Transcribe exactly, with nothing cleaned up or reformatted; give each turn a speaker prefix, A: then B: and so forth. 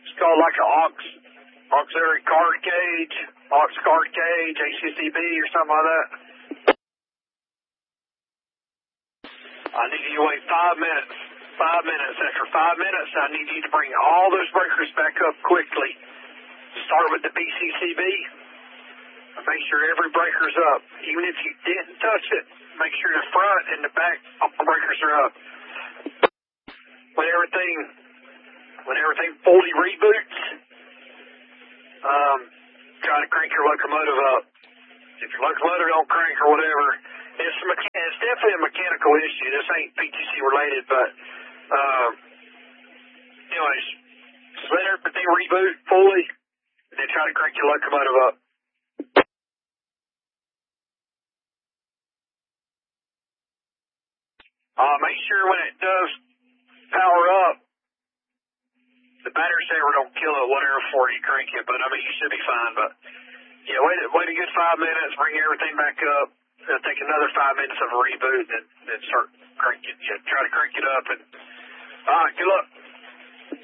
A: It's called like an aux, auxiliary card cage, aux card cage, A C C B or something like that. I need you to wait five minutes. Five minutes. After five minutes, I need you to bring all those breakers back up quickly. Start with the B C C B. Make sure every breaker's up. Even if you didn't touch it, make sure the front and the back breakers are up. When everything, when everything fully reboots, um, try to crank your locomotive up. If your locomotive don't crank or whatever, it's mecha- it's definitely a mechanical issue. This ain't P T C related, but um, anyways, just let everything reboot fully, and then try to crank your locomotive up. Uh, make sure when it does power up, the battery saver don't kill it, whatever, before you crank it. But I mean, you should be fine. But yeah, wait, wait a good five minutes, bring everything back up. It'll take another five minutes of a reboot, and then start cranking. Yeah, try to crank it up. And all right, good luck.